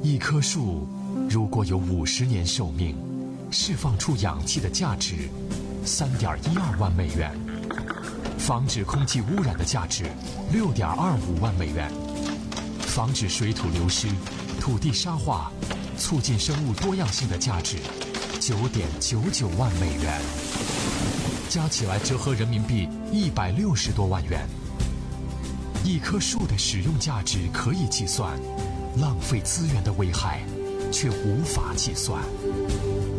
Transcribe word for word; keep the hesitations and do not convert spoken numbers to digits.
一棵树如果有五十年寿命，释放出氧气的价值三点一二万美元，防止空气污染的价值六点二五万美元，防止水土流失、土地沙化、促进生物多样性的价值九点九九万美元，加起来折合人民币一百六十多万元。一棵树的使用价值可以计算，浪费资源的危害却无法计算。